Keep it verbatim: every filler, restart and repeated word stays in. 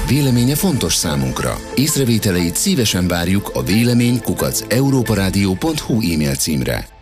Véleménye fontos számunkra. Észrevételeit szívesen várjuk a vélemény kukac európaradio pont hu e-mail címre.